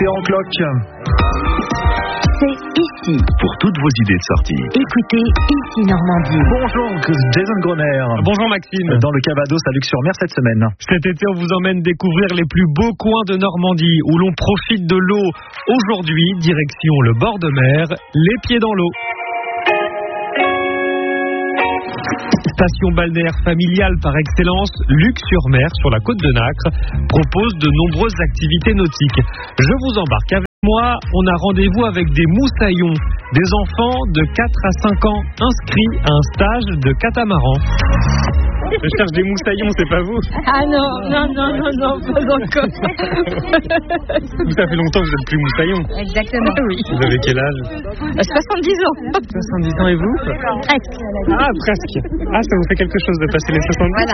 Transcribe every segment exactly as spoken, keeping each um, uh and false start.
C'est en cloque. C'est ici. Pour toutes vos idées de sortie. Écoutez Ici Normandie. Bonjour Jason Groner. Bonjour Maxime. Dans le Calvados à Luc-sur-Mer cette semaine. Cet été, on vous emmène découvrir les plus beaux coins de Normandie où l'on profite de l'eau. Aujourd'hui, direction le bord de mer, les pieds dans l'eau. Station balnéaire familiale par excellence, Luc-sur-Mer, sur la côte de Nacre, propose de nombreuses activités nautiques. Je vous embarque avec moi, on a rendez-vous avec des moussaillons, des enfants de quatre à cinq ans inscrits à un stage de catamaran. Je cherche des moussaillons, c'est pas vous? Ah non, non, non, non, non, pas encore. Ça fait longtemps que vous êtes plus moussaillon. Exactement, oui. Vous avez quel âge? soixante-dix ans. soixante-dix ans et vous? Presque. Ah, presque. Ah, ça vous fait quelque chose de passer les soixante-dix? Voilà.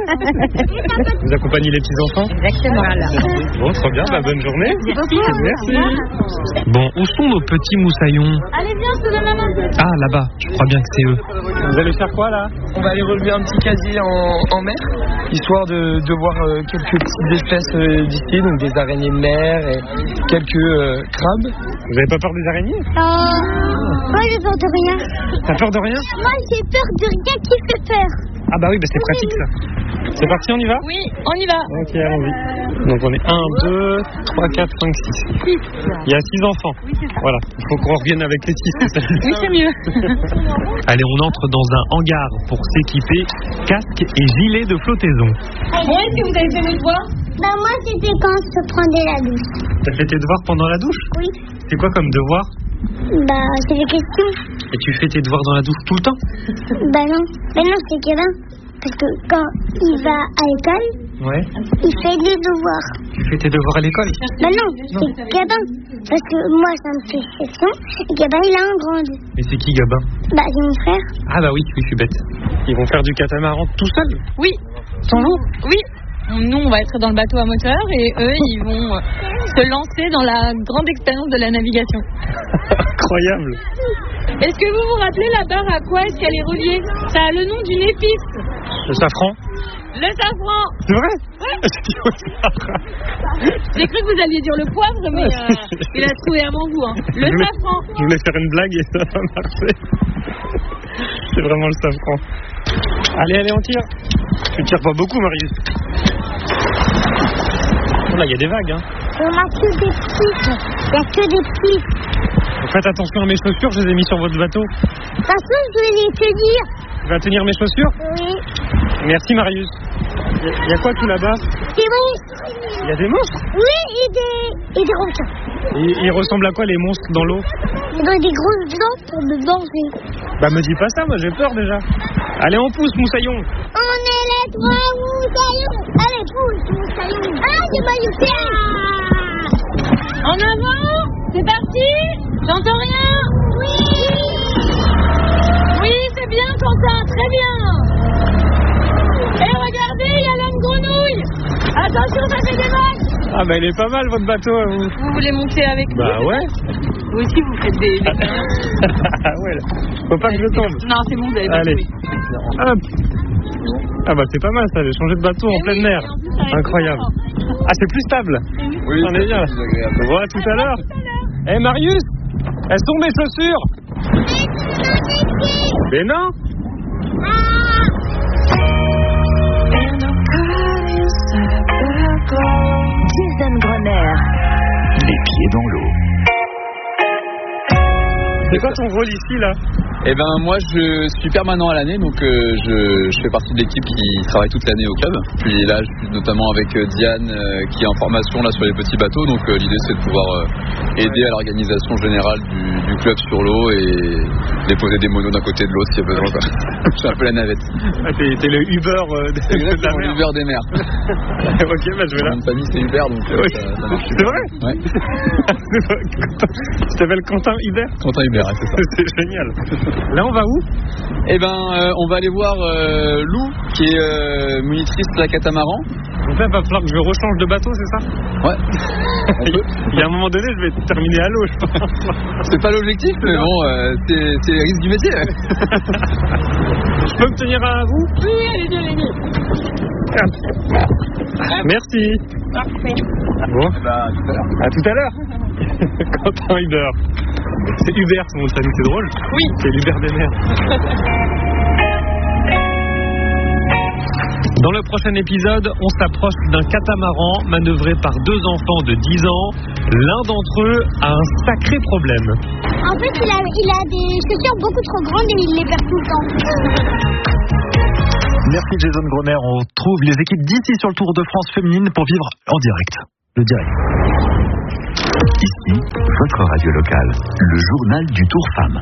Vous accompagnez les petits-enfants? Exactement. Voilà. Bon, trop bien, bah, bonne journée. Merci. Merci. Bon, où sont nos petits moussaillons? Allez, viens, je te donne la main. Ah, là-bas, je crois bien que c'est eux. Vous allez faire quoi, là? On va aller relever un petit casier en, en mer, histoire de, de voir euh, quelques petites espèces euh, d'ici, donc des araignées de mer et quelques euh, crabes. Vous avez pas peur des araignées? Euh... Moi, j'ai peur de rien. T'as peur de rien? Moi, j'ai peur de rien qui fait peur. Ah bah oui, bah c'est pratique ça. C'est parti, on y va? Oui, on y va. Ok, allons-y. Donc on est un, deux, trois, quatre, cinq, six. Il y a six enfants. Oui, c'est ça. Voilà, il faut qu'on revienne avec les six. Oui, c'est mieux. Allez, on entre dans un hangar pour s'équiper, casque et gilet de flottaison. Bon, est-ce que vous avez fait vos devoirs? Bah, moi, c'était quand je prenais la douche. T'as fait tes devoirs pendant la douche? Oui. C'est quoi comme devoir? Bah, c'est des questions. Et tu fais tes devoirs dans la douche tout le temps? Bah, non. Mais non, c'est Kevin. Parce que quand il va à l'école, Ouais. il fait des devoirs. Tu fais tes devoirs à l'école? Bah, non, c'est Gabin. Parce que moi, ça me fait section. Et Gabin, il a un grand. Et c'est qui Gabin? Bah, c'est mon frère. Ah bah oui, oui, je suis bête. Ils vont faire du catamaran tout seuls? Oui. Sans vous? Oui. Nous, on va être dans le bateau à moteur et eux, ils vont se lancer dans la grande expérience de la navigation. Incroyable. Est-ce que vous vous rappelez la barre à quoi est-ce qu'elle est reliée? Ça a le nom d'une épice. Le safran? Le safran. C'est vrai? Ouais. J'ai cru que vous alliez dire le poivre, mais euh, il a trouvé avant vous. Hein. Le je voulais, safran. Je voulais faire une blague et ça a marché. C'est vraiment le safran. Allez, allez, on tire. Tu tires pas beaucoup, Marius. Oh là, il y a des vagues, hein. On a que des petites. Il n'y a que des petites. Faites attention à mes chaussures, je les ai mis sur votre bateau. De toute façon, je vais les tenir. Tu vas tenir mes chaussures? Oui. Merci, Marius. Il y a quoi tout là-bas? Des monstres. Il y a des monstres? Oui, et des, et des requins. Ils, ils ressemblent à quoi les monstres dans l'eau? Ils ont des grosses dents pour me manger. Bah me dis pas ça, moi j'ai peur déjà. Allez, on pousse, moussaillon. On est les trois moussaillons. Allez, pousse, moussaillon. Ah, c'est magnifique. En avant. C'est parti. J'entends rien. Oui. Oui, c'est bien, Quentin. Très bien. Et regardez, il y a là une grenouille. Attention, ça fait des vagues. Ah bah il est pas mal votre bateau à vous. Vous voulez monter avec nous? Bah ouais. Vous aussi, vous faites des... des... Ah ouais, là. Faut pas que je tombe. Non, c'est bon, vous avez pas Allez. trouvé. Hop. Ah bah c'est pas mal ça, j'ai changé de bateau en Et pleine oui, mer. et en plus, ça reste Incroyable. longtemps. Ah c'est plus stable. Oui, on est bien. On voit tout à l'heure. Eh Marius, elles sont mes chaussures. Mais non. Jason Groner. Les pieds dans l'eau. C'est quoi ton rôle ici là? Eh ben moi je suis permanent à l'année, donc euh, je, je fais partie de l'équipe qui travaille toute l'année au club. Puis là je suis notamment avec euh, Diane euh, qui est en formation là sur les petits bateaux, donc euh, l'idée c'est de pouvoir euh, aider à l'organisation générale du, du club sur l'eau et déposer des monos d'un côté de l'autre s'il y a besoin quoi. Je suis un peu la navette. Ah, t'es, t'es le Uber euh, de, de la mer. L'Uber des mers. Ok, bah je vais là. Mon nom de famille c'est Uber, donc euh, Oui. ça, ça marche. C'est vrai? Ouais. Tu t'appelles Quentin Hubert? Quentin Uber, ouais, c'est ça. C'est génial. Là on va où? Eh ben euh, on va aller voir euh, Lou qui est euh, monitrice de la catamaran. Donc là il va falloir que je rechange de bateau, c'est ça? Ouais. Il y a un moment donné je vais terminer à l'eau je pense. C'est pas l'objectif, mais bon, euh, c'est, c'est le risque du métier. Je peux me tenir à vous? Oui, allez-y, allez-y. Merci. Parfait. Bon, Bah, tout à l'heure. à tout à l'heure. Quentin Hubert. C'est Hubert, son nom de famille, c'est drôle. Oui. C'est l'Hubert des mers. Dans le prochain épisode, on s'approche d'un catamaran manœuvré par deux enfants de dix ans. L'un d'entre eux a un sacré problème. En fait, il a, il a des chaussures beaucoup trop grandes et il les perd tout le temps. Merci Jason Groner. On retrouve les équipes d'ici sur le Tour de France féminine pour vivre en direct. Le direct. Ici, votre radio locale, le journal du Tour Femmes.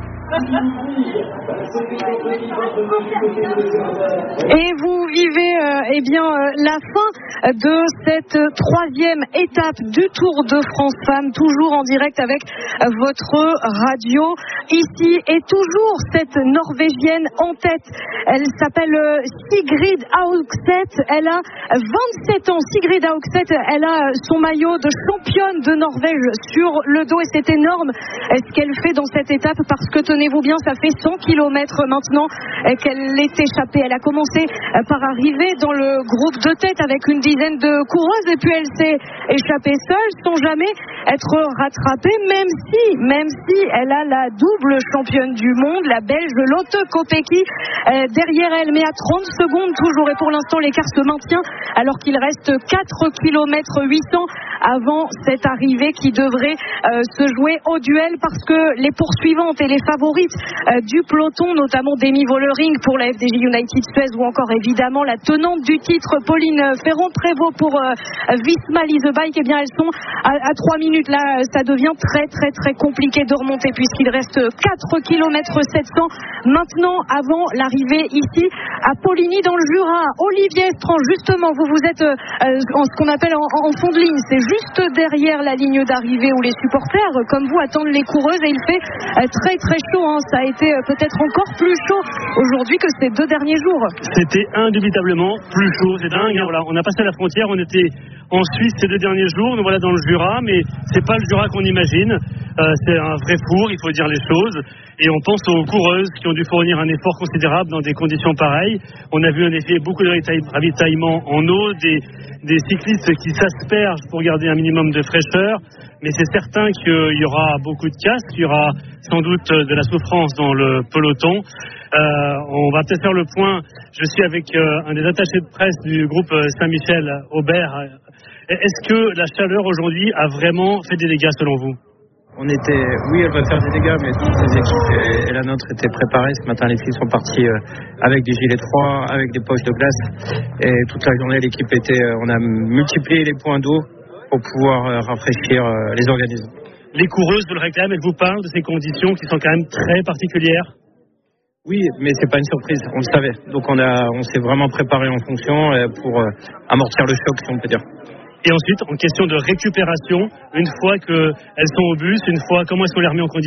Et vous vivez euh, eh bien, euh, la fin de cette troisième étape du Tour de France Femmes, toujours en direct avec euh, votre radio. Ici est toujours cette Norvégienne en tête. Elle s'appelle euh, Sigrid Augseth. Elle a vingt-sept ans. Sigrid Augseth, elle a son maillot de championne de Norvège sur le dos et c'est énorme ce qu'elle fait dans cette étape parce que tenez-vous bien, ça fait cent kilomètres maintenant qu'elle est échappée. Elle a commencé par arriver dans le groupe de tête avec une dizaine de coureuses et puis elle s'est échappée seule sans jamais être rattrapée, même si, même si elle a la double championne du monde, la Belge Lotte Kopecky euh, derrière elle, mais à trente secondes toujours. Et pour l'instant, l'écart se maintient alors qu'il reste quatre kilomètres huit cents avant cette arrivée qui devrait euh, se jouer au duel parce que les poursuivantes et les favorites euh, du peloton, notamment Demi Vollering pour la F D J United Suez ou encore évidemment la tenante du titre Pauline Ferrand-Prévot pour euh, Visma Lease Bike, eh bien elles sont à, à trois minutes. Là, ça devient très très très compliqué de remonter puisqu'il reste quatre kilomètres sept cents maintenant avant l'arrivée ici à Poligny dans le Jura. Olivier Estran, justement, vous vous êtes euh, en ce qu'on appelle en, en fond de ligne, c'est juste derrière la ligne d'arrivée où les supporters, comme vous, attendent les coureuses et il fait euh, très très chaud, hein. Ça a été euh, peut-être encore plus chaud aujourd'hui que ces deux derniers jours. C'était indubitablement plus chaud, c'est dingue, hein, voilà. On a passé la frontière, on était en Suisse ces deux derniers jours, nous voilà dans le Jura, mais c'est pas le Jura qu'on imagine, euh, c'est un vrai four, il faut dire les choses, et on pense aux coureuses qui ont dû fournir un effort considérable dans des conditions pareilles. On a vu en effet beaucoup de ravitaillement en eau, des, des cyclistes qui s'aspergent pour garder un minimum de fraîcheur, mais c'est certain qu'il y aura beaucoup de casques, il y aura sans doute de la souffrance dans le peloton. Euh, on va peut-être faire le point. Je suis avec euh, un des attachés de presse du groupe Saint-Michel, Aubert. Est-ce que la chaleur aujourd'hui a vraiment fait des dégâts selon vous ? On était, oui, elle va faire des dégâts, mais toutes les équipes et, et la nôtre étaient préparées. Ce matin, les filles sont parties euh, avec des gilets froids, avec des poches de glace. Et toute la journée, l'équipe était, euh, on a multiplié les points d'eau pour pouvoir euh, rafraîchir euh, les organismes. Les coureuses vous le réclament, elles vous parlent de ces conditions qui sont quand même très particulières. Oui, mais c'est pas une surprise, on le savait. Donc on a, on s'est vraiment préparé en fonction euh, pour euh, amortir le choc, si on peut dire. Et ensuite, en question de récupération, une fois qu'elles sont au bus, une fois, comment est-ce qu'on les remet en condition ?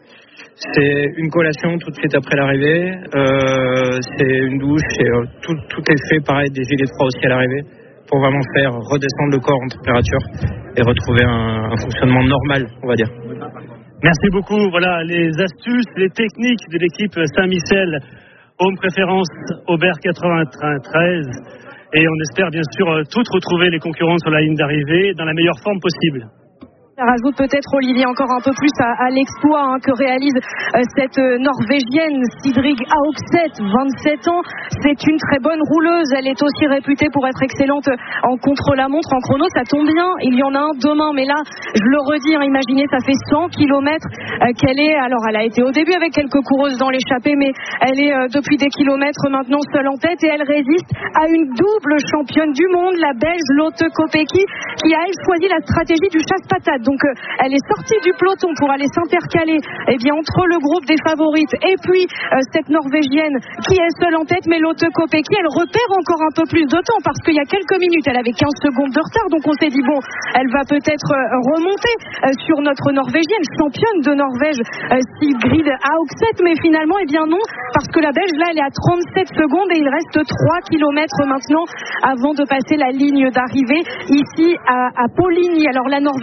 C'est une collation tout de suite après l'arrivée, euh, c'est une douche, et, euh, tout, tout est fait pareil, des gilets froids aussi à l'arrivée, pour vraiment faire redescendre le corps en température et retrouver un, un fonctionnement normal, on va dire. Merci beaucoup. Voilà les astuces, les techniques de l'équipe Saint-Michel, Home Préférence Aubert quatre-vingt-treize. Et on espère bien sûr toutes retrouver les concurrents sur la ligne d'arrivée dans la meilleure forme possible. Ça rajoute peut-être, Olivier, encore un peu plus à, à l'exploit hein, que réalise euh, cette euh, Norvégienne Sigrid Augseth, vingt-sept ans. C'est une très bonne rouleuse. Elle est aussi réputée pour être excellente en contre-la-montre, en chrono. Ça tombe bien, il y en a un demain. Mais là, je le redis, hein, imaginez, ça fait cent kilomètres euh, qu'elle est. Alors, elle a été au début avec quelques coureuses dans l'échappée, mais elle est euh, depuis des kilomètres maintenant seule en tête et elle résiste à une double championne du monde, la Belge Lotte Kopecky, qui a, elle, choisi la stratégie du chasse-patate. Donc euh, elle est sortie du peloton pour aller s'intercaler eh bien, entre le groupe des favorites et puis euh, cette Norvégienne qui est seule en tête, mais Lotte Kopecky, elle repère encore un peu plus de temps parce qu'il y a quelques minutes, elle avait quinze secondes de retard, donc on s'est dit bon, elle va peut-être euh, remonter euh, sur notre Norvégienne, championne de Norvège, euh, Sigrid Augseth, mais finalement, eh bien non, parce que la Belge, là, elle est à trente-sept secondes et il reste trois kilomètres maintenant avant de passer la ligne d'arrivée ici à, à Poligny. Alors la Norvégienne, vous l'avez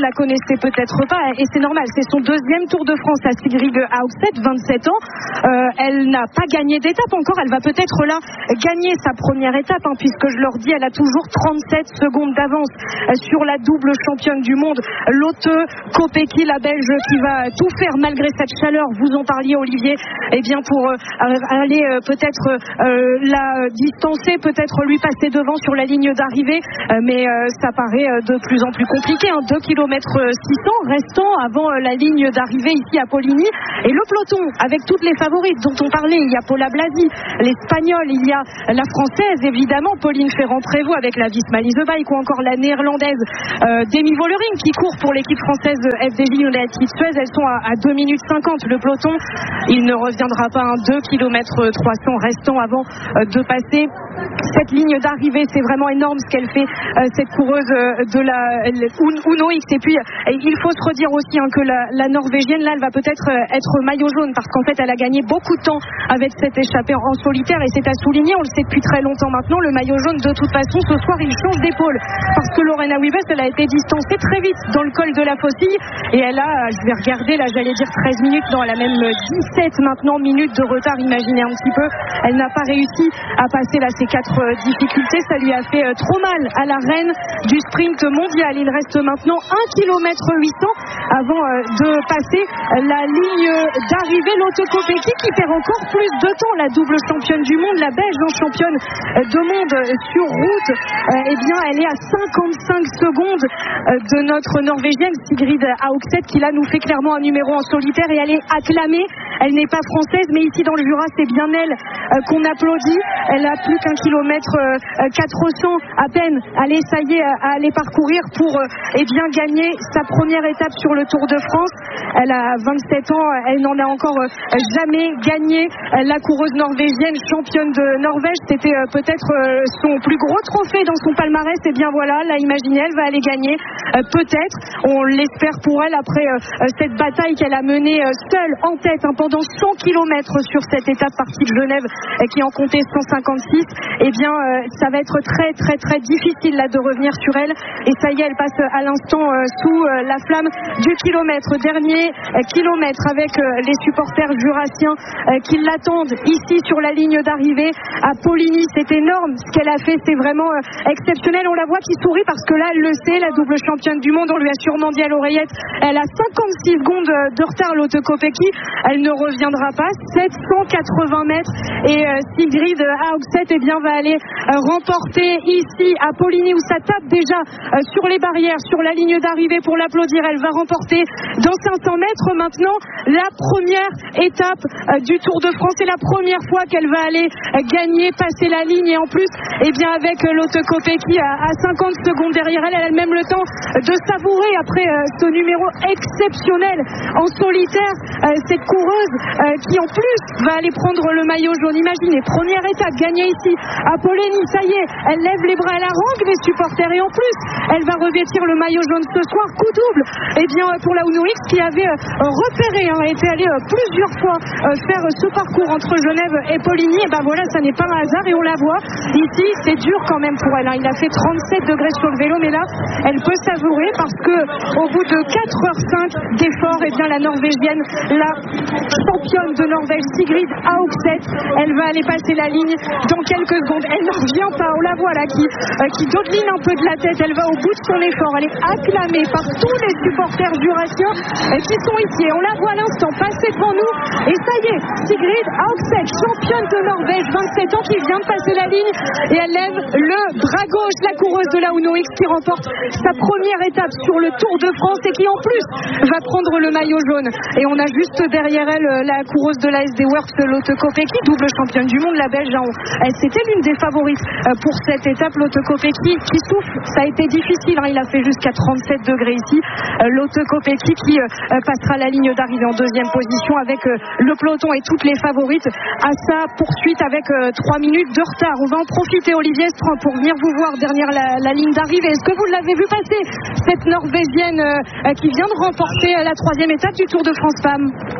la connaissez peut-être pas, et c'est normal, c'est son deuxième Tour de France à Sigrid Haugset, vingt-sept ans. Euh, elle n'a pas gagné d'étape encore, elle va peut-être là gagner sa première étape, hein, puisque je leur dis, elle a toujours trente-sept secondes d'avance sur la double championne du monde, Lotte Kopecky, la Belge, qui va tout faire malgré cette chaleur. Vous en parliez, Olivier, eh bien pour euh, aller euh, peut-être euh, la distancer, peut-être lui passer devant sur la ligne d'arrivée, euh, mais euh, ça paraît euh, de plus en plus compliqué, hein, deux kilomètres six cents restant avant euh, la ligne d'arrivée ici à Poligny, et le peloton avec toutes les favorites dont on parlait. Il y a Paula Blasi, l'Espagnole, il y a la Française évidemment, Pauline Ferrand-Prévôt avec la Visma Lease Bike, ou encore la Néerlandaise euh, Demi Vollering qui court pour l'équipe française F D J United Suez. Elles sont à, à deux minutes cinquante. Le peloton, il ne reviendra pas à deux kilomètres trois cents restant avant euh, de passer cette ligne d'arrivée. C'est vraiment énorme ce qu'elle fait, euh, cette coureuse euh, de la Uno X. Et puis euh, il faut se redire aussi, hein, que la, la Norvégienne là, elle va peut-être euh, être maillot jaune, parce qu'en fait elle a gagné beaucoup de temps avec cette échappée en solitaire, et c'est à souligner, on le sait depuis très longtemps maintenant. Le maillot jaune, de toute façon, ce soir il change d'épaule, parce que Lorena Wiebes, elle a été distancée très vite dans le col de la Faucille, et elle a, je vais regarder là, j'allais dire treize minutes, non, elle a même dix-sept maintenant minutes de retard, imaginez un petit peu. Elle n'a pas réussi à passer là ces quatre euh, difficultés, ça lui a fait euh, trop mal à la reine du sprint mondial. Il reste maintenant un kilomètre huit cents avant euh, de passer la ligne d'arrivée. Lotte Kopecky qui perd encore plus de temps, la double championne du monde, la Belge, hein, championne de monde sur route, euh, eh bien elle est à cinquante-cinq secondes euh, de notre Norvégienne Sigrid Haugset, qui là nous fait clairement un numéro en solitaire, et elle est acclamée. Elle n'est pas française, mais ici dans le Jura, c'est bien elle euh, qu'on applaudit. Elle a plus qu'un kilomètre euh, quatre cents à peine. Allez, ça y est, à aller parcourir pour euh, eh bien gagner sa première étape sur le Tour de France. Elle a vingt-sept ans, elle n'en a encore euh, jamais gagné. Euh, la coureuse norvégienne, championne de Norvège, c'était euh, peut-être euh, son plus gros trophée dans son palmarès. Et bien voilà, là, imaginez, elle va aller gagner. Euh, peut-être, on l'espère pour elle, après euh, cette bataille qu'elle a menée euh, seule en tête, hein, pendant cent kilomètres sur cette étape partie de Genève, euh, qui en comptait cent cinquante-six. Eh bien, euh, ça va être très très très difficile là de revenir sur elle. Et ça y est, elle passe à l'instant euh, sous euh, la flamme du kilomètre. Dernier euh, kilomètre avec euh, les supporters jurassiens euh, qui l'attendent ici sur la ligne d'arrivée à Poligny. C'est énorme ce qu'elle a fait, c'est vraiment euh, exceptionnel. On la voit qui sourit parce que là, elle le sait, la double championne du monde, on lui a sûrement dit à l'oreillette, elle a cinquante-six secondes de retard, Lotte Kopecky. Elle ne reviendra pas, sept cent quatre-vingts mètres, et euh, Sigrid Haugset eh bien, va aller euh, remporter ici à Poligny, où ça tape déjà euh, sur les barrières, sur la ligne d'arrivée pour l'applaudir. Elle va remporter dans cinq cents mètres maintenant la première étape euh, du Tour de France. C'est la première fois qu'elle va aller euh, gagner, passer la ligne, et en plus eh bien, avec euh, Lotte Kopecky à, à cinquante secondes derrière elle, elle a même le temps de savourer après euh, ce numéro exceptionnel en solitaire, euh, cette coureuse euh, qui en plus va aller prendre le maillot jaune. Imaginez, première étape gagnée ici à Poligny, ça y est, elle lève les bras, elle harangue les supporters, et en plus elle va revêtir le maillot jaune ce soir, coup double et eh bien pour la Uno X, qui avait euh, repéré, hein, était allée euh, plusieurs fois euh, faire euh, ce parcours entre Genève et Poligny. Et ben voilà, ça n'est pas un hasard, et on la voit ici, c'est dur quand même pour elle, hein. Il a fait trente-sept degrés sur le vélo, mais là elle peut savourer, parce que au bout de quatre heures cinq d'effort, et eh bien la Norvégienne, la championne de Norvège Sigrid Haugset, elle va aller passer la ligne dans quelques secondes. Elle ne revient pas, on la voit là qui, euh, qui dodeline un peu de la tête. Elle va au bout de son effort, elle est acclamée par tous les supporters jurassiens euh, qui sont ici, et on la voit à l'instant passer devant nous, et ça y est, Sigrid Haugset, championne de Norvège, vingt-sept ans, qui vient de passer la ligne, et elle lève le bras gauche, la coureuse de la Uno X, qui remporte sa première étape sur le Tour de France, et qui en plus va prendre le maillot jaune. Et on a juste derrière elle la coureuse de la S D Works, Lotte Kopecky, double championne du monde, la Belge. Elle, c'était l'une des favorites pour cette étape. Lotte Kopecky qui souffle, ça a été difficile, hein. Il a fait jusqu'à trente-sept degrés ici. Lotte Kopecky qui passera la ligne d'arrivée en deuxième position avec le peloton et toutes les favorites à sa poursuite avec trois minutes de retard. On va en profiter, Olivier Estran, pour venir vous voir derrière la, la ligne d'arrivée. Est-ce que vous l'avez vu passer, cette Norvégienne euh, qui vient de remporter la troisième étape du Tour de France Femmes?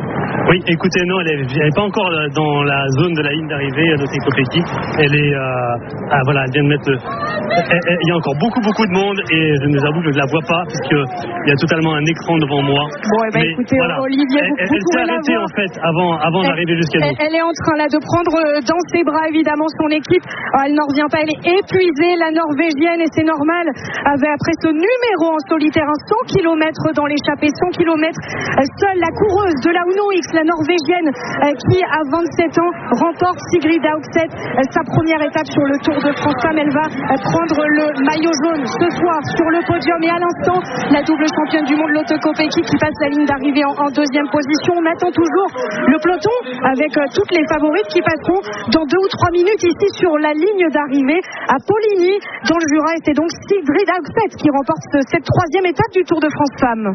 Oui, écoutez, non, elle n'est pas encore dans la zone de la ligne d'arrivée, notre Kopecky. Elle est, euh, ah voilà, elle vient de mettre. Elle, elle, il y a encore beaucoup, beaucoup de monde et je vous avoue que je ne la vois pas puisqu'il y a totalement un écran devant moi. Bon, eh ben, Mais, écoutez, voilà, Olivier, elle, vous, elle, vous elle s'est pouvez la arrêtée voir. en fait avant, avant elle, d'arriver jusqu'à nous. Elle est en train là de prendre dans ses bras évidemment son équipe. Alors, elle n'en revient pas, elle est épuisée, la Norvégienne, et c'est normal. Après ce numéro en solitaire, un cent kilomètres dans l'échappée, cent kilomètres seule la coureuse de la Uno X, la Norvégienne, qui à vingt-sept ans remporte Sigrid Haugset sa première étape sur le Tour de France Femmes. Elle va prendre le maillot jaune ce soir sur le podium, et à l'instant la double championne du monde Lotte Kopecky qui passe la ligne d'arrivée en, en deuxième position. On attend toujours le peloton avec euh, toutes les favorites qui passeront dans deux ou trois minutes ici sur la ligne d'arrivée à Poligny dans le Jura, et c'est donc Sigrid Haugset qui remporte ce, cette troisième étape du Tour de France Femmes.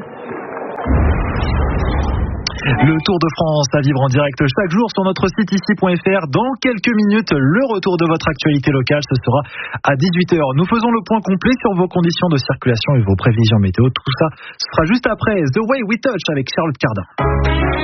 Le Tour de France à vivre en direct chaque jour sur notre site ici point f r. Dans quelques minutes, le retour de votre actualité locale, ce sera à dix-huit heures. Nous faisons le point complet sur vos conditions de circulation et vos prévisions météo. Tout ça, ce sera juste après The Way We Touch avec Charlotte Cardin.